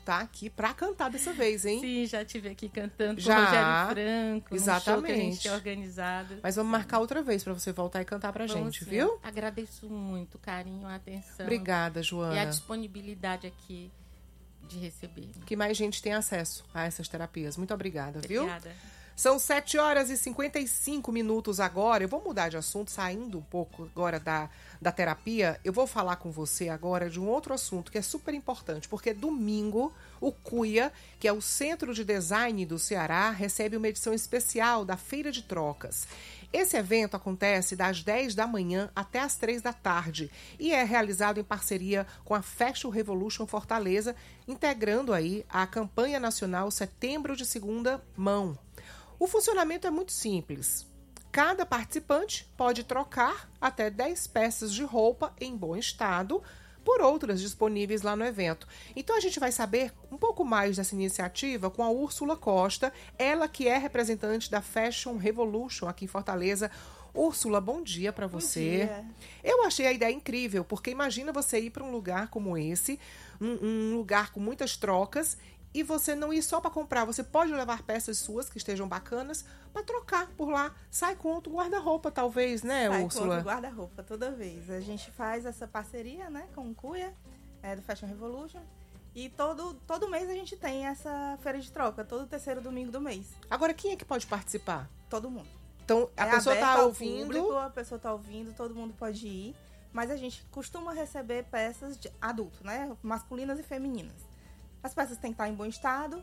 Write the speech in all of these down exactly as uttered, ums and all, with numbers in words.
voltar aqui pra cantar dessa vez, hein? Sim, já estive aqui cantando já, com o Rogério Franco, exatamente. num show que a gente tinha organizado. Mas vamos marcar outra vez pra você voltar e cantar pra Vamos gente, sim. viu? Agradeço muito o carinho, a atenção. Obrigada, Joana. E a disponibilidade aqui de receber. Que mais gente tem acesso a essas terapias. Muito obrigada, viu? Obrigada. São sete horas e cinquenta e cinco minutos agora. Eu vou mudar de assunto, saindo um pouco agora da, da terapia. Eu vou falar com você agora de um outro assunto que é super importante, porque domingo o CUIA, que é o Centro de Design do Ceará, recebe uma edição especial da Feira de Trocas. Esse evento acontece das dez da manhã até as três da tarde e é realizado em parceria com a Fashion Revolution Fortaleza, integrando aí a campanha nacional Setembro de Segunda Mão. O funcionamento é muito simples. Cada participante pode trocar até dez peças de roupa em bom estado por outras disponíveis lá no evento. Então a gente vai saber um pouco mais dessa iniciativa com a Úrsula Costa, ela que é representante da Fashion Revolution aqui em Fortaleza. Úrsula, bom dia para você. Bom dia. Eu achei a ideia incrível, porque imagina você ir para um lugar como esse, um, um lugar com muitas trocas, e você não ir só para comprar, você pode levar peças suas que estejam bacanas para trocar por lá. Sai com outro guarda-roupa, talvez, né, Sai Úrsula? com outro guarda-roupa toda vez. A gente faz essa parceria, né, com o CUIA, é, do Fashion Revolution. E todo, todo mês a gente tem essa feira de troca, todo terceiro domingo do mês. Agora, quem é que pode participar? Todo mundo. Então, a é pessoa aberto tá ao ouvindo... público, a pessoa tá ouvindo, todo mundo pode ir. Mas a gente costuma receber peças de adulto, né, masculinas e femininas. As peças têm que estar em bom estado,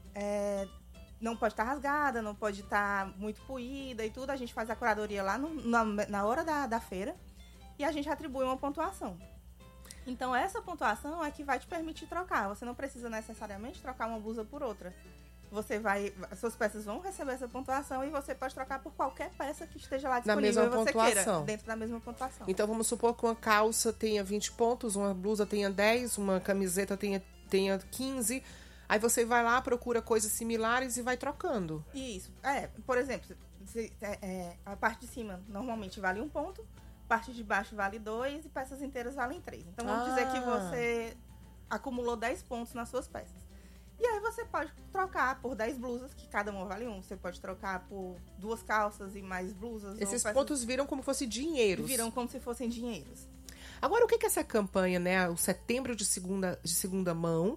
é, não pode estar rasgada, não pode estar muito poída e tudo. A gente faz a curadoria lá no, na, na hora da, da feira e a gente atribui uma pontuação. Então, essa pontuação é que vai te permitir trocar. Você não precisa necessariamente trocar uma blusa por outra. Você vai, as suas peças vão receber essa pontuação e você pode trocar por qualquer peça que esteja lá disponível na mesma e você pontuação. queira, dentro da mesma pontuação. Então, vamos supor que uma calça tenha vinte pontos, uma blusa tenha dez, uma camiseta tenha tenha quinze, aí você vai lá, procura coisas similares e vai trocando. Isso. É, por exemplo, se, é, é, a parte de cima normalmente vale um ponto, a parte de baixo vale dois e peças inteiras valem três. Então vamos ah. dizer que você acumulou dez pontos nas suas peças. E aí você pode trocar por dez blusas, que cada uma vale um. Você pode trocar por duas calças e mais blusas. Esses ou pontos viram como se fossem dinheiros. Viram como se fossem dinheiros. Agora, o que é essa campanha, né? O Setembro de Segunda, de segunda Mão.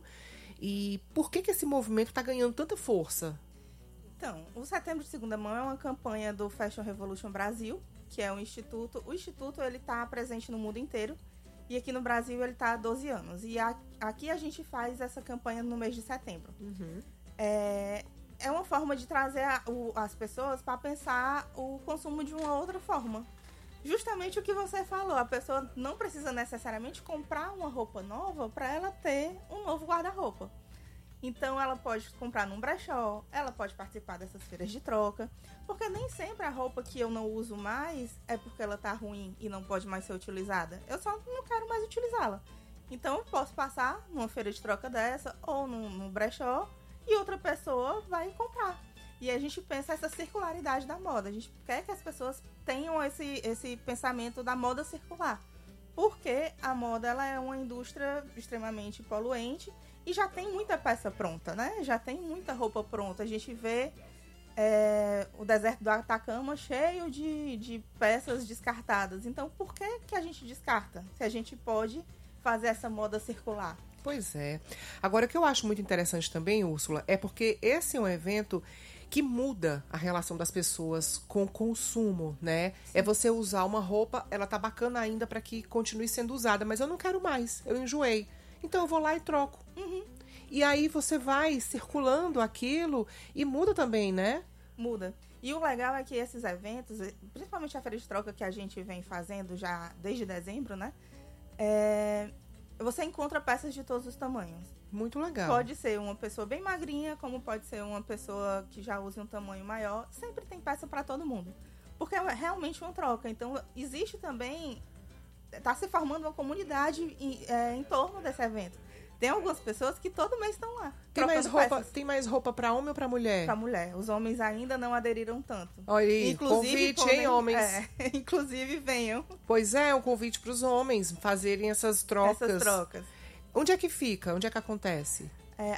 E por que, que esse movimento está ganhando tanta força? Então, o Setembro de Segunda Mão é uma campanha do Fashion Revolution Brasil, que é um instituto. O instituto está presente no mundo inteiro. E aqui no Brasil ele está há doze anos. E a, aqui a gente faz essa campanha no mês de setembro. Uhum. É, é uma forma de trazer a, o, as pessoas para pensar o consumo de uma outra forma. Justamente o que você falou, a pessoa não precisa necessariamente comprar uma roupa nova para ela ter um novo guarda-roupa. Então ela pode comprar num brechó, ela pode participar dessas feiras de troca, porque nem sempre a roupa que eu não uso mais é porque ela tá ruim e não pode mais ser utilizada. Eu só não quero mais utilizá-la. Então eu posso passar numa feira de troca dessa ou num, num brechó e outra pessoa vai comprar. E a gente pensa essa circularidade da moda. A gente quer que as pessoas tenham esse, esse pensamento da moda circular. Porque a moda ela é uma indústria extremamente poluente e já tem muita peça pronta, né? Já tem muita roupa pronta. A gente vê é, o deserto do Atacama cheio de, de peças descartadas. Então, por que, que a gente descarta? Se a gente pode fazer essa moda circular. Pois é. Agora, o que eu acho muito interessante também, Úrsula, é porque esse é um evento que muda a relação das pessoas com o consumo, né? Sim. É você usar uma roupa, ela tá bacana ainda para que continue sendo usada, mas eu não quero mais, eu enjoei. Então eu vou lá e troco. Uhum. E aí você vai circulando aquilo e muda também, né? Muda. E o legal é que esses eventos, principalmente a feira de troca que a gente vem fazendo já desde dezembro, né? É... Você encontra peças de todos os tamanhos. Muito legal. Pode ser uma pessoa bem magrinha, como pode ser uma pessoa que já use um tamanho maior. Sempre tem peça para todo mundo. Porque é realmente uma troca. Então, existe também... Está se formando uma comunidade em, é, em torno desse evento. Tem algumas pessoas que todo mês estão lá. Tem mais roupa, tem mais roupa para homem ou para mulher? Para mulher. Os homens ainda não aderiram tanto. Olha aí, inclusive, convite, hein, homens? É, inclusive, venham. Pois é, um convite para os homens fazerem essas trocas. Essas trocas. Onde é que fica? Onde é que acontece?